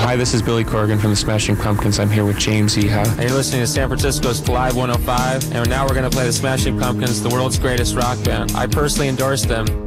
Hi, this is Billy Corgan from the Smashing Pumpkins. I'm here with James Iha. And you're listening to San Francisco's Live 105, and now we're going to play the Smashing Pumpkins, the world's greatest rock band. I personally endorse them.